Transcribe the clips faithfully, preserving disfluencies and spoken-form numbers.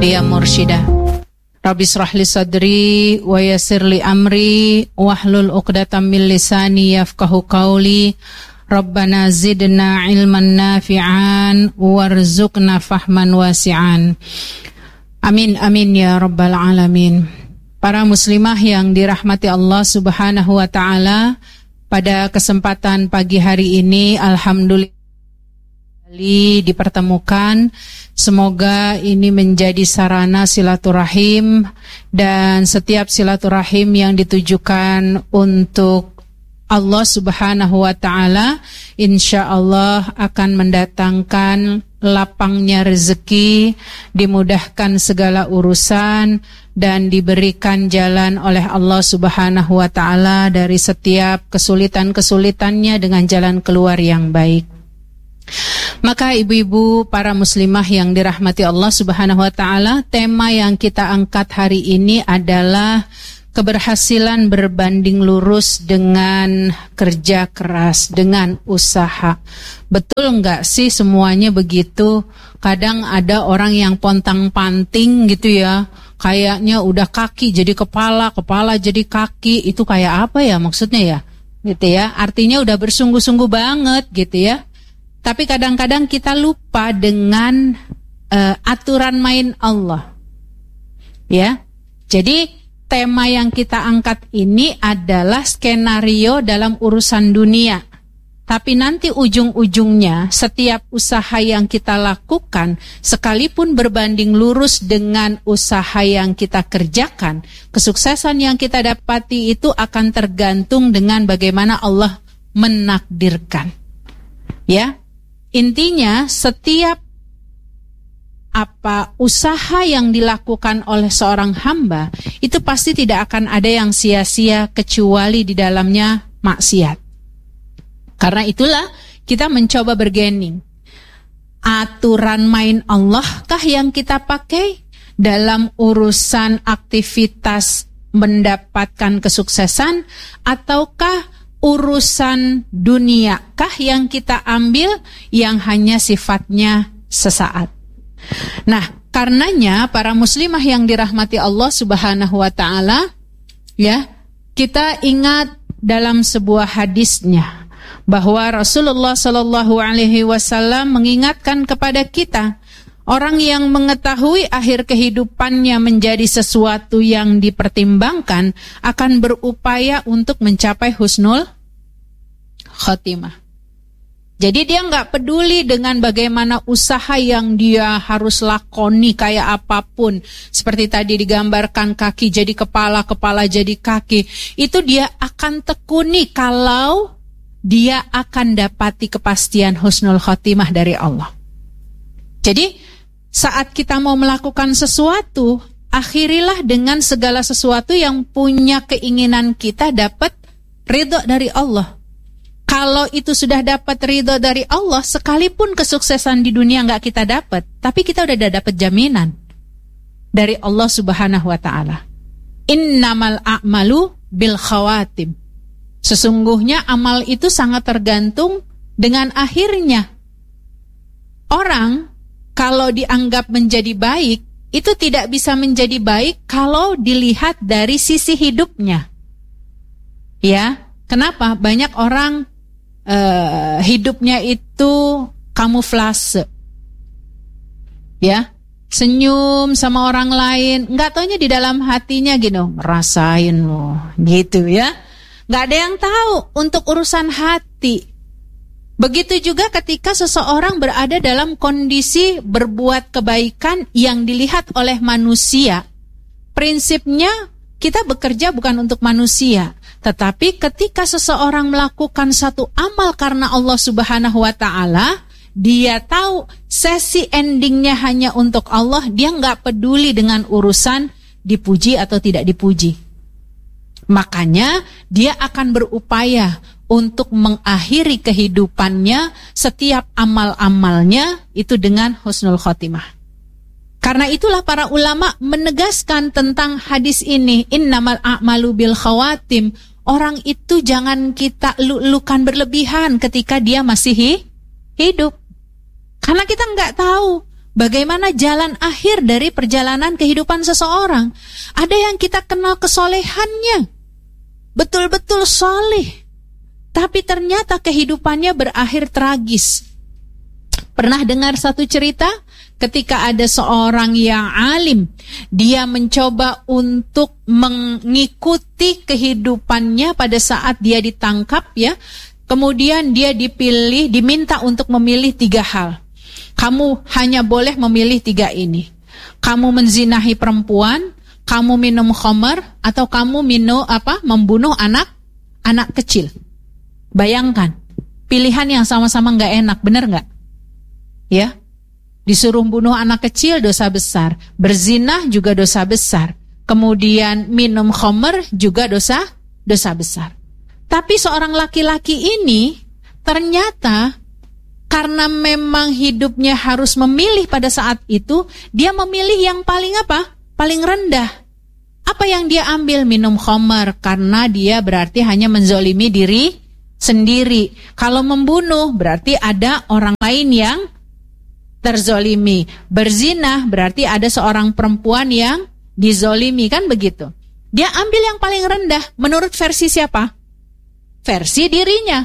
ya mursyida. Rabbi shrah li sadri wa yassir li amri wahlul 'uqdatam min lisani yafqahu qawli. Rabbana zidna ilman nafi'an warzuqna fahman wasi'an. Amin amin ya rabbal alamin. Para muslimah yang dirahmati Allah Subhanahu wa taala, pada kesempatan pagi hari ini alhamdulillah dipertemukan. Semoga ini menjadi sarana silaturahim, dan setiap silaturahim yang ditujukan untuk Allah Subhanahu wa taala insyaallah akan mendatangkan lapangnya rezeki, dimudahkan segala urusan, dan diberikan jalan oleh Allah Subhanahu wa taala dari setiap kesulitan-kesulitannya dengan jalan keluar yang baik. Maka ibu-ibu para muslimah yang dirahmati Allah Subhanahu wa taala, tema yang kita angkat hari ini adalah keberhasilan berbanding lurus dengan kerja keras, dengan usaha. Betul enggak sih semuanya begitu? Kadang ada orang yang pontang-panting gitu ya, kayaknya udah kaki jadi kepala, kepala jadi kaki. Itu kayak apa ya maksudnya ya? Gitu ya, artinya udah bersungguh-sungguh banget gitu ya. Tapi kadang-kadang kita lupa dengan uh, aturan main Allah. Ya. Jadi tema yang kita angkat ini adalah skenario dalam urusan dunia. Tapi nanti ujung-ujungnya setiap usaha yang kita lakukan, sekalipun berbanding lurus dengan usaha yang kita kerjakan, kesuksesan yang kita dapati itu akan tergantung dengan bagaimana Allah menakdirkan. Ya. Intinya setiap apa usaha yang dilakukan oleh seorang hamba itu pasti tidak akan ada yang sia-sia kecuali di dalamnya maksiat. Karena itulah kita mencoba bergening. Aturan main Allah kah yang kita pakai dalam urusan aktivitas mendapatkan kesuksesan, ataukah urusan duniakah yang kita ambil yang hanya sifatnya sesaat? Nah, karenanya para muslimah yang dirahmati Allah Subhanahu wa taala, ya, kita ingat dalam sebuah hadisnya bahwa Rasulullah sallallahu alaihi wasallam mengingatkan kepada kita, orang yang mengetahui akhir kehidupannya menjadi sesuatu yang dipertimbangkan akan berupaya untuk mencapai husnul khotimah. Jadi dia nggak peduli dengan bagaimana usaha yang dia harus lakoni kayak apapun. Seperti tadi digambarkan kaki jadi kepala, kepala jadi kaki. Itu dia akan tekuni kalau dia akan dapati kepastian husnul khotimah dari Allah. Jadi saat kita mau melakukan sesuatu, akhirilah dengan segala sesuatu yang punya keinginan kita dapat ridho dari Allah. Kalau itu sudah dapat ridho dari Allah, sekalipun kesuksesan di dunia nggak kita dapat, tapi kita udah dapat jaminan dari Allah Subhanahu wa taala. Innamal a'malu bil khawatim. Sesungguhnya amal itu sangat tergantung dengan akhirnya. Orang kalau dianggap menjadi baik, itu tidak bisa menjadi baik kalau dilihat dari sisi hidupnya. Ya, kenapa? Banyak orang uh, hidupnya itu kamuflase. Ya, senyum sama orang lain, nggak taunya di dalam hatinya gitu, ngerasain loh, gitu ya. Nggak ada yang tahu untuk urusan hati. Begitu juga ketika seseorang berada dalam kondisi berbuat kebaikan yang dilihat oleh manusia. Prinsipnya kita bekerja bukan untuk manusia, tetapi ketika seseorang melakukan satu amal karena Allah Subhanahu wa taala, dia tahu sesi endingnya hanya untuk Allah, dia nggak peduli dengan urusan dipuji atau tidak dipuji. Makanya dia akan berupaya untuk mengakhiri kehidupannya, setiap amal-amalnya itu dengan husnul khotimah. Karena itulah para ulama menegaskan tentang hadis ini, innamal a'malu bil khawatim. Orang itu jangan kita elu-elukan berlebihan ketika dia masih hidup. Karena kita nggak tahu Bagaimana jalan akhir dari perjalanan kehidupan seseorang? Ada yang kita kenal kesolehannya, betul-betul soleh, tapi ternyata kehidupannya berakhir tragis. Pernah dengar satu cerita ketika ada seorang yang alim, dia mencoba untuk mengikuti kehidupannya pada saat dia ditangkap ya. Kemudian dia dipilih, diminta untuk memilih tiga hal. Kamu hanya boleh memilih tiga ini. Kamu menzinahi perempuan, kamu minum khamar, atau kamu minum apa? Membunuh anak anak kecil. Bayangkan, pilihan yang sama-sama nggak enak, bener nggak? Ya, disuruh bunuh anak kecil dosa besar, berzinah juga dosa besar, kemudian minum khamar juga dosa dosa besar. Tapi seorang laki-laki ini ternyata karena memang hidupnya harus memilih pada saat itu, dia memilih yang paling apa? Paling rendah. Apa yang dia ambil? Minum khamar, karena dia berarti hanya menzolimi diri sendiri. Kalau membunuh berarti ada orang lain yang terzolimi. Berzina berarti ada seorang perempuan yang dizolimi, kan begitu. Dia ambil yang paling rendah. Menurut versi siapa? Versi dirinya.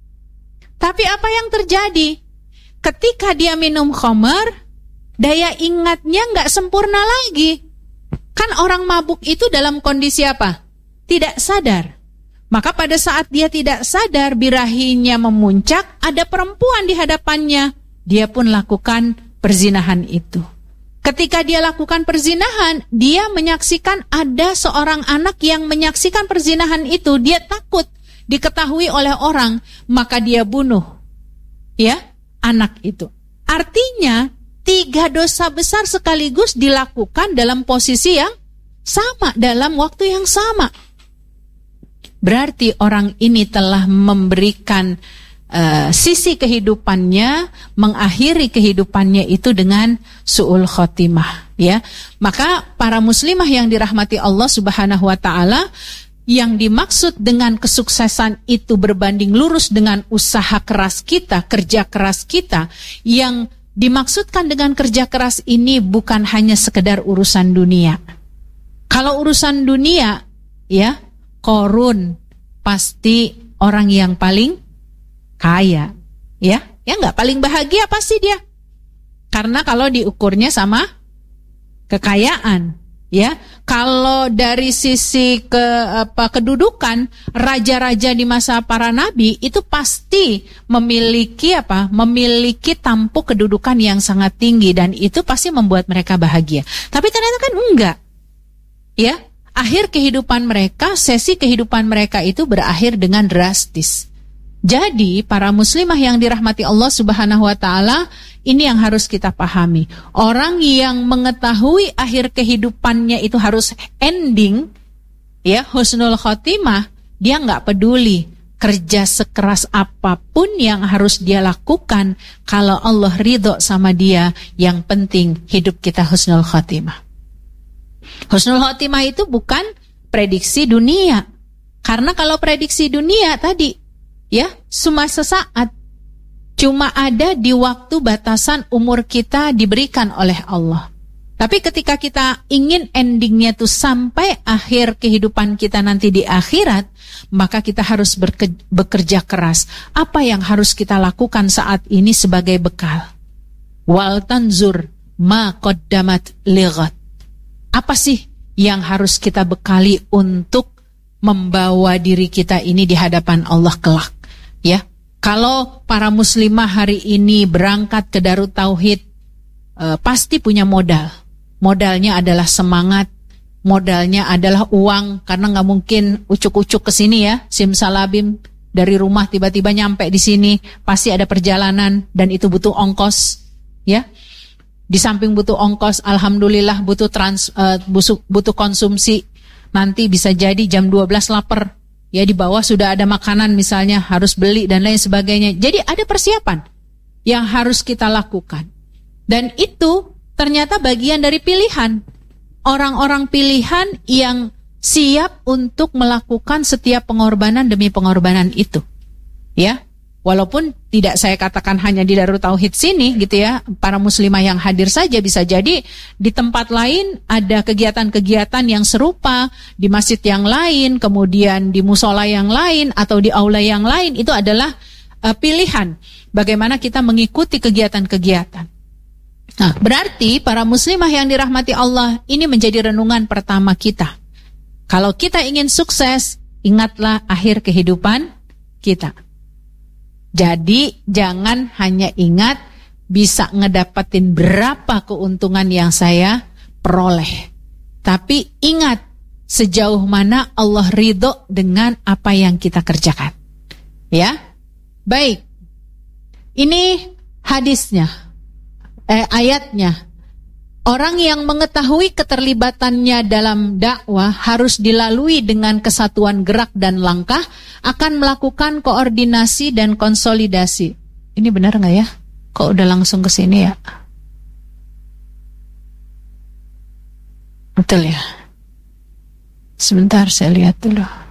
Tapi apa yang terjadi? Ketika dia minum khamar, daya ingatnya nggak sempurna lagi. Kan orang mabuk itu dalam kondisi apa? Tidak sadar. Maka pada saat dia tidak sadar, birahinya memuncak, ada perempuan di hadapannya. Dia pun lakukan perzinahan itu. Ketika dia lakukan perzinahan, dia menyaksikan ada seorang anak yang menyaksikan perzinahan itu. Dia takut diketahui oleh orang, maka dia bunuh ya anak itu. Artinya tiga dosa besar sekaligus dilakukan dalam posisi yang sama, dalam waktu yang sama. Berarti orang ini telah memberikan uh, sisi kehidupannya, mengakhiri kehidupannya itu dengan su'ul khotimah ya. Maka para muslimah yang dirahmati Allah Subhanahu wa taala, yang dimaksud dengan kesuksesan itu berbanding lurus dengan usaha keras kita, kerja keras kita. Yang dimaksudkan dengan kerja keras ini bukan hanya sekedar urusan dunia. Kalau urusan dunia, ya, Qorun pasti orang yang paling kaya, ya, ya nggak, paling bahagia pasti dia. Karena kalau diukurnya sama kekayaan. Ya, kalau dari sisi ke apa kedudukan, raja-raja di masa para nabi itu pasti memiliki apa? Memiliki tampuk kedudukan yang sangat tinggi, dan itu pasti membuat mereka bahagia. Tapi ternyata kan enggak. Ya, akhir kehidupan mereka, sesi kehidupan mereka itu berakhir dengan drastis. Jadi, para muslimah yang dirahmati Allah Subhanahu wa taala, ini yang harus kita pahami. Orang yang mengetahui akhir kehidupannya itu harus ending, ya, husnul khotimah, dia nggak peduli kerja sekeras apapun yang harus dia lakukan, kalau Allah ridho sama dia, yang penting hidup kita husnul khotimah. Husnul khotimah itu bukan prediksi dunia. Karena kalau prediksi dunia tadi, ya, cuma sesaat, cuma ada di waktu batasan umur kita diberikan oleh Allah. Tapi ketika kita ingin endingnya tuh sampai akhir kehidupan kita nanti di akhirat, maka kita harus berke- bekerja keras. Apa yang harus kita lakukan saat ini sebagai bekal? Wal tanzur ma qaddamat lighat. Apa sih yang harus kita bekali untuk membawa diri kita ini di hadapan Allah kelak? Ya, kalau para muslimah hari ini berangkat ke Darut Tauhid, eh, pasti punya modal. Modalnya adalah semangat, modalnya adalah uang, karena nggak mungkin ucuk-ucuk ke sini ya, simsalabim dari rumah tiba-tiba nyampe di sini, pasti ada perjalanan dan itu butuh ongkos, ya. Di samping butuh ongkos, alhamdulillah butuh trans, uh, butuh, butuh konsumsi. Nanti bisa jadi jam dua belas lapar. Ya, di bawah sudah ada makanan misalnya, harus beli dan lain sebagainya. Jadi ada persiapan yang harus kita lakukan. Dan itu ternyata bagian dari pilihan. Orang-orang pilihan yang siap untuk melakukan setiap pengorbanan demi pengorbanan itu. Ya, Walaupun tidak saya katakan hanya di Darut Tauhid sini gitu ya, para muslimah yang hadir saja, bisa jadi di tempat lain ada kegiatan-kegiatan yang serupa, di masjid yang lain, kemudian di musola yang lain, atau di aula yang lain. Itu adalah uh, pilihan bagaimana kita mengikuti kegiatan-kegiatan. Nah, berarti para muslimah yang dirahmati Allah, ini menjadi renungan pertama kita. Kalau kita ingin sukses, ingatlah akhir kehidupan kita. Jadi jangan hanya ingat bisa ngedapetin berapa keuntungan yang saya peroleh. Tapi ingat sejauh mana Allah ridho dengan apa yang kita kerjakan. Ya, baik. Ini hadisnya, eh, ayatnya. Orang yang mengetahui keterlibatannya dalam dakwah harus dilalui dengan kesatuan gerak dan langkah, akan melakukan koordinasi dan konsolidasi. Ini benar nggak ya? Kok udah langsung ke sini ya? Betul ya? Sebentar saya lihat dulu.